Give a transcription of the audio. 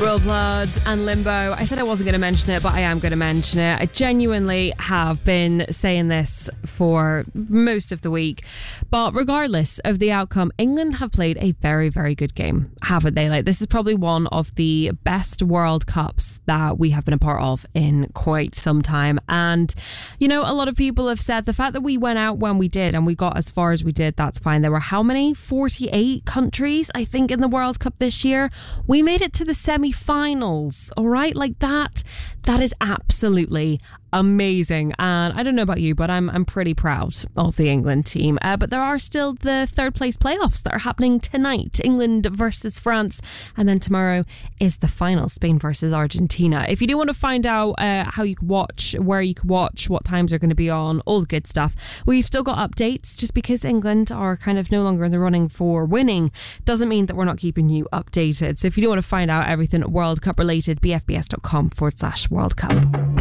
Royal Blood and Limbo. I said I wasn't going to mention it, but I am going to mention it. I genuinely have been saying this for most of the week. But regardless of the outcome, England have played a very, very good game, haven't they? Like, this is probably one of the best World Cups that we have been a part of in quite some time. And, you know, a lot of people have said the fact that we went out when we did and we got as far as we did, that's fine. There were how many? 48 countries, I think, in the World Cup this year. We made it to the semi-finals, all right? Like that is absolutely amazing. And I don't know about you, but I'm pretty proud of the England team. But there are still the third place playoffs that are happening tonight. England versus France. And then tomorrow is the final, Spain versus Argentina. If you do want to find out how you can watch, where you can watch, what times are going to be on, all the good stuff, we've still got updates. Just because England are kind of no longer in the running for winning doesn't mean that we're not keeping you updated. So if you do want to find out everything World Cup related, bfbs.com/World Cup.